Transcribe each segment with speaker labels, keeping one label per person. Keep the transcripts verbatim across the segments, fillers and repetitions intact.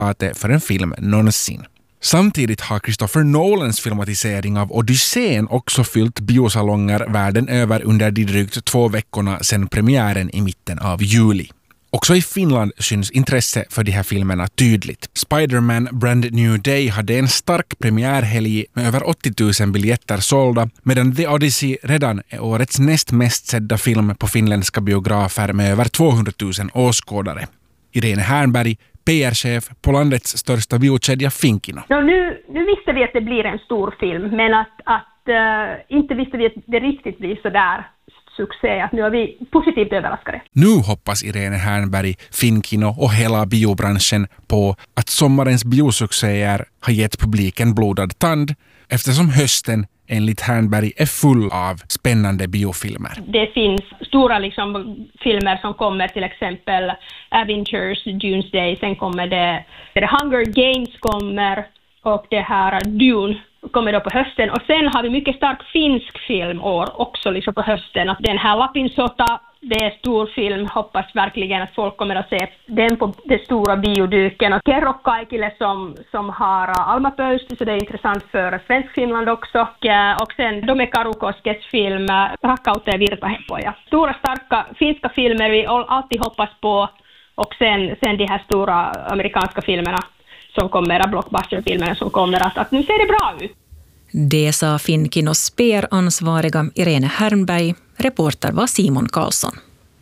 Speaker 1: resultatet för en film någonsin. Samtidigt har Christopher Nolans filmatisering av Odysseen också fyllt biosalonger världen över under de drygt två veckorna sedan premiären i mitten av juli. Också i Finland syns intresse för de här filmerna tydligt. Spider-Man Brand New Day hade en stark premiärhelg med över åttio tusen biljetter sålda, medan The Odyssey redan är årets näst mest sedda film på finländska biografer med över tvåhundratusen åskådare. Irene Hernberg, P R-chef på landets största biokedja Finkino.
Speaker 2: No, nu, nu visste vi att det blir en stor film, men att, att uh, inte visste vi att det riktigt blir så där succé, att nu är vi positivt överraskade.
Speaker 1: Nu hoppas Irene Hernberg, Finkino och hela biobranschen på att sommarens biosuccéer har gett publiken blodad tand, eftersom hösten enligt Hernberg är full av spännande biofilmer.
Speaker 2: Det finns stora liksom, filmer som kommer, till exempel Avengers, Doomsday, sen kommer det, det Hunger Games kommer och det här Dune kommer då på hösten. Och sen har vi mycket stark finsk filmår också liksom på hösten. Att den här Lapinsota, det är stor film. Hoppas verkligen att folk kommer att se den på det stora bioduken. Och Kerro kaikille som, som har Alma Pöysti, så det är intressant för svensk Finland också. Och, och sen Dome Karukoskes film Rakkautta ja virtahepoja. Stora starka finska filmer vi alltid hoppas på. Och sen, sen de här stora amerikanska filmerna som kommer, blockbusterfilmerna som kommer, att, att nu ser det bra ut.
Speaker 3: Det sa Finkinos P R-ansvariga Irene Hernberg. Reporter var Simon Karlsson.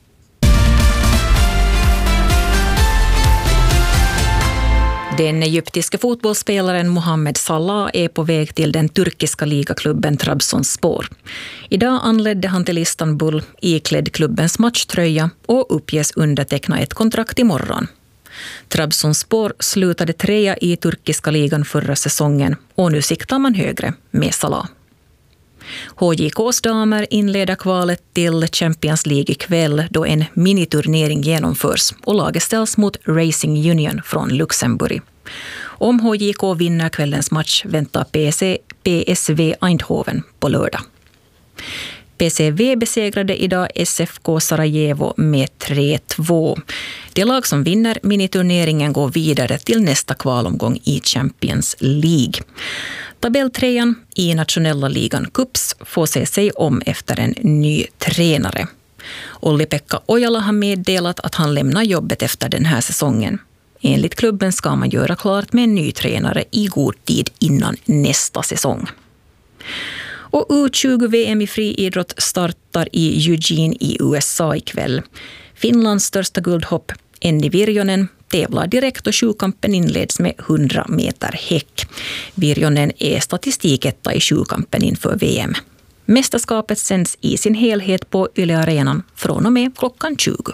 Speaker 3: Den egyptiske fotbollsspelaren Mohamed Salah är på väg till den turkiska ligaklubben Trabzonspor. Idag anledde han till Istanbul iklädd klubbens matchtröja och uppges underteckna ett kontrakt imorgon. Trabzonspor slutade trea i turkiska ligan förra säsongen och nu siktar man högre med Salah. H J K:s damer inleder kvalet till Champions League ikväll då en miniturnering genomförs och laget ställs mot Racing Union från Luxemburg. Om H J K vinner kvällens match väntar P S V Eindhoven på lördag. P C V besegrade idag S F K Sarajevo med tre två. Det lag som vinner miniturneringen går vidare till nästa kvalomgång i Champions League. Tabelltrean i nationella ligan Cups får se sig om efter en ny tränare. Olli-Pekka Ojala har meddelat att han lämnar jobbet efter den här säsongen. Enligt klubben ska man göra klart med en ny tränare i god tid innan nästa säsong. Och U tjugo V M i friidrott startar i Eugene i U S A ikväll. Finlands största guldhopp, Enni Virjonen, tävlar direkt och sjukampen inleds med hundra meter häck. Virjonen är statistiketta i sjukampen inför V M. Mästerskapet sänds i sin helhet på Yle Arenan från och med klockan tjugo.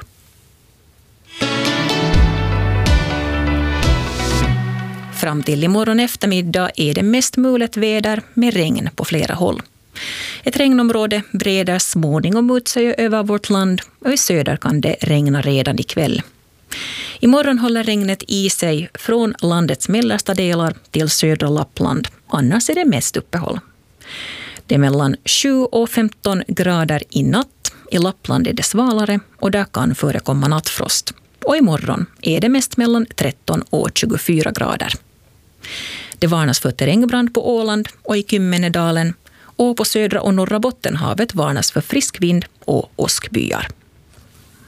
Speaker 3: Fram till imorgon eftermiddag är det mest mulet väder med regn på flera håll. Ett regnområde breder småningom ut sig över vårt land och i söder kan det regna redan ikväll. Imorgon håller regnet i sig från landets mellersta delar till södra Lappland, annars är det mest uppehåll. Det är mellan sju och femton grader i natt, i Lappland är det svalare och där kan förekomma nattfrost. Och imorgon är det mest mellan tretton och tjugofyra grader. Det varnas för terrängbrand på Åland och i Kymmenedalen och på södra och norra Bottenhavet varnas för frisk vind och åskbyar.